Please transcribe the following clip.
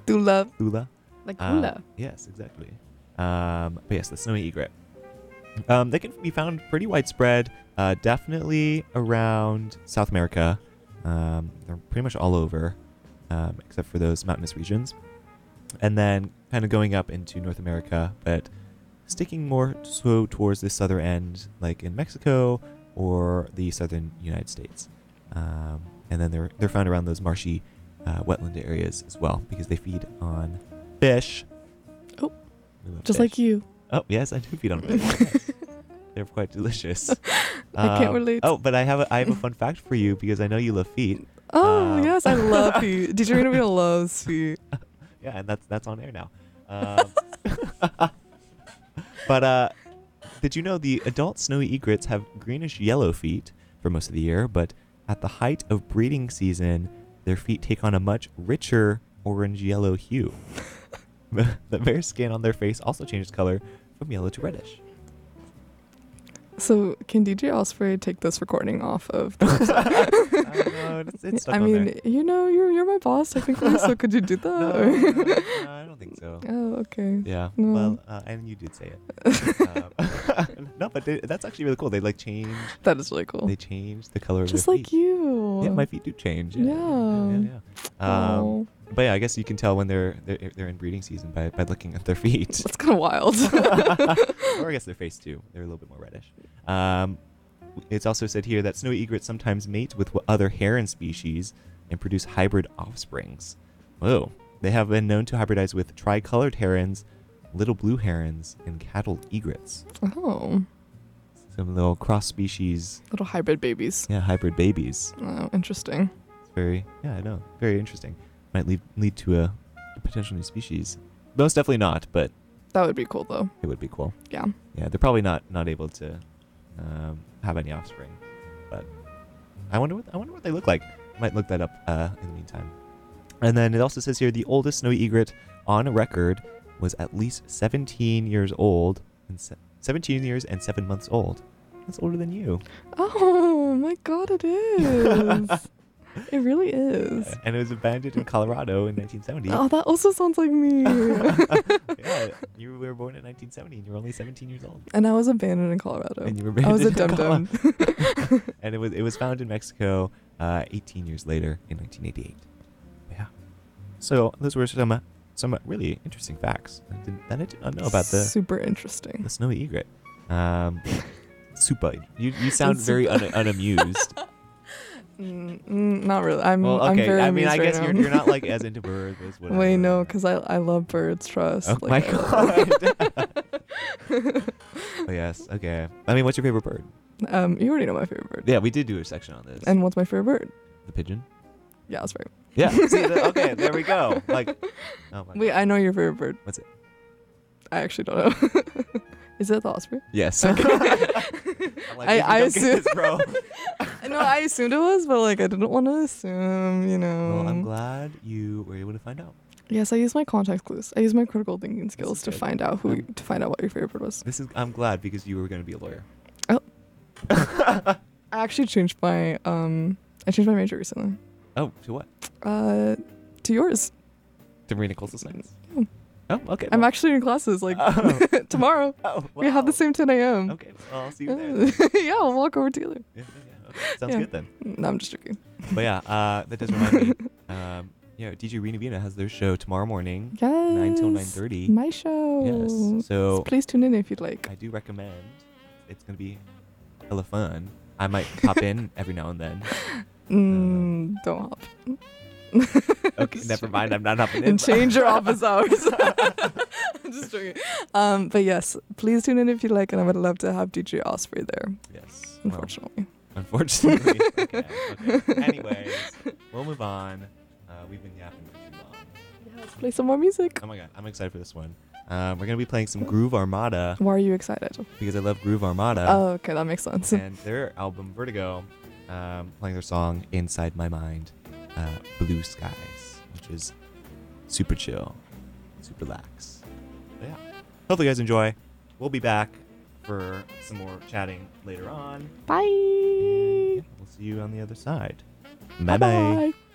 Tula. Tula. Like hula. Yes, exactly. But yes, the snowy egret. They can be found pretty widespread, definitely around South America. They're pretty much all over, except for those mountainous regions. And then kind of going up into North America, but sticking more so towards the southern end, like in Mexico or the southern United States. And then they're found around those marshy wetland areas as well, because they feed on fish. Oh, fish. just like you. Oh, yes, I do feed on fish. Yes. They're quite delicious. I can't relate. Oh, but I have a fun fact for you, because I know you love feet. Oh, yes, I love feet. DJ Reno loves feet. Yeah, and that's on air now. But did you know the adult snowy egrets have greenish yellow feet for most of the year, but at the height of breeding season, their feet take on a much richer orange-yellow hue. The bare skin on their face also changes color from yellow to reddish. So can DJ Osprey take this recording off of the I don't know, it's stuck I on mean, there. you know, you're my boss technically, so could you do that? No, I don't think so. Oh, okay. Yeah, No. well, and you did say it. No, but that's actually really cool. They like change. That is really cool. They change the color of Just their like feet. you. Yeah, my feet do change. Yeah. Yeah. Oh, But yeah, I guess you can tell when they're in breeding season by looking at their feet. that's kind of wild. Or I guess their face too. They're a little bit more reddish. It's also said here that snowy egrets sometimes mate with other heron species and produce hybrid offsprings. Whoa. They have been known to hybridize with tricolored herons, little blue herons, and cattle egrets. Oh, Some little cross species, little hybrid babies. hybrid babies. Oh, interesting. It's very interesting. Might lead to a potential new species. Most definitely not, but That would be cool though. it would be cool. Yeah. Yeah, they're probably not able to have any offspring, but I wonder what they look like. Might look that up in the meantime. And then it also says here the oldest snowy egret on record was at least 17 years old and 17 years and 7 months old. That's older than you. Oh my God, it is. It really is. And it was abandoned in Colorado in 1970. Oh, that also sounds like me. Yeah, you were born in 1970 and you were only 17 years old. And I was abandoned in Colorado. And you were I was a abandoned in dum-dum. And it was found in Mexico 18 years later in 1988. Yeah. So those were some really interesting facts that I did not know about the Super interesting. snowy egret. Super. You sound very unamused. Not really. I'm okay. very I mean, amused I right guess now. you're not like as into birds as whatever. Wait, no, because I love birds. Trust. Oh Like, my god. Oh yes. Okay. I mean, what's your favorite bird? You already know my favorite bird. Yeah, we did do a section on this. And what's my favorite bird? The pigeon. Yeah, that's right. Yeah. See, okay, there we go. Like, oh my Wait, god. I know your favorite bird. What's it? I actually don't know. Is it the osprey? Yes. Okay. I'm like, I don't get assume- this, bro. No, I assumed it was, but like I didn't want to assume. You know. Well, I'm glad you were able to find out. Yes, I used my context clues. I used my critical thinking skills to good. find out what your favorite bird was. I'm glad because you were going to be a lawyer. Oh. I actually changed my major recently. Oh, to what? To yours. To marine and coastal science. Yeah. Oh, okay. I'm well- actually in classes like Oh. tomorrow. Oh, We have the wow. same 10 a.m. Okay, well, I'll see you there. Yeah, we'll walk over together. Yeah, okay. Sounds Yeah. good then. No, I'm just joking. But yeah, that does remind me. DJ Rena Vina has their show tomorrow morning, Yes. 9 till 9:30. My show. Yes. So Please tune in if you'd like. I do recommend. It's gonna be hella fun. I might pop in every now and then. Don't hop. Okay, never mind. I'm not hopping in. And change your office hours. I'm just joking. But yes, please tune in if you like, and I would love to have DJ Osprey there. Yes. Well, Unfortunately. unfortunately. Okay. Anyways, we'll move on. We've been yapping for too long. Yeah, let's play some more music. Oh my god, I'm excited for this one. We're gonna be playing some Groove Armada Why are you excited? because I love Groove Armada. Oh, okay, that makes sense. And their album Vertigo, playing their song Inside My Mind, Blue Skies, which is super chill, super lax. But yeah, hopefully you guys enjoy. We'll be back for some more chatting later on. Bye. Yeah, we'll see you on the other side. Bye bye. Bye.